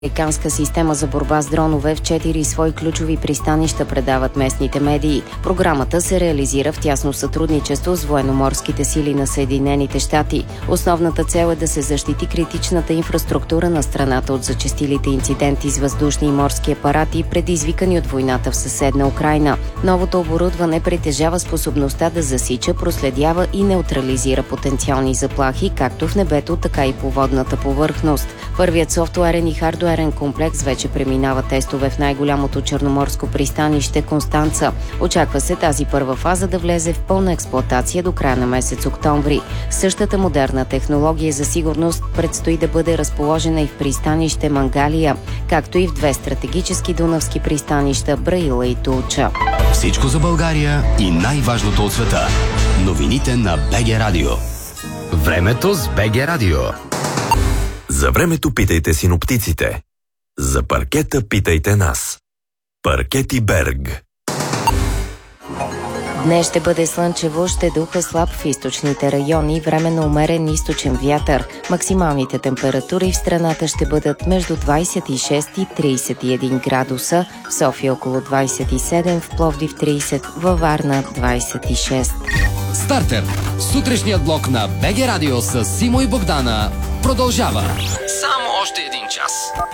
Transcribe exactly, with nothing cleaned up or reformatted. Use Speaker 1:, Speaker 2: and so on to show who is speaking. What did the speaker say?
Speaker 1: Американска система за борба с дронове в четири свои ключови пристанища, предават местните медии. Програмата се реализира в тясно сътрудничество с военноморските сили на Съединените щати. Основната цел е да се защити критичната инфраструктура на страната от зачестилите инциденти с въздушни и морски апарати, предизвикани от войната в съседна Украйна. Новото оборудване притежава способността да засича, проследява и неутрализира потенциални заплахи, както в небето, така и по водната повърхност. Първият софтуерен и хардуерен комплекс вече преминава тестове в най-голямото черноморско пристанище Констанца. Очаква се тази първа фаза да влезе в пълна експлоатация до края на месец октомври. Същата модерна технология за сигурност предстои да бъде разположена и в пристанище Мангалия, както и в две стратегически дунавски пристанища Браила и Тулча.
Speaker 2: Всичко за България и най-важното от света. Новините на БГ Радио. Времето с БГ Радио.
Speaker 3: За времето питайте синоптиците. За паркета питайте нас. Паркети Берг.
Speaker 1: Днес ще бъде слънчево, ще духа слаб в източните райони, временно умерен източен вятър. Максималните температури в страната ще бъдат между двадесет и шест и тридесет и един градуса, в София около двадесет и седем, в Пловдив тридесет, във Варна двадесет и шест.
Speaker 2: Стартер! Сутрешният блок на БГ Радио с Симо и Богдана продължава. Само още един час.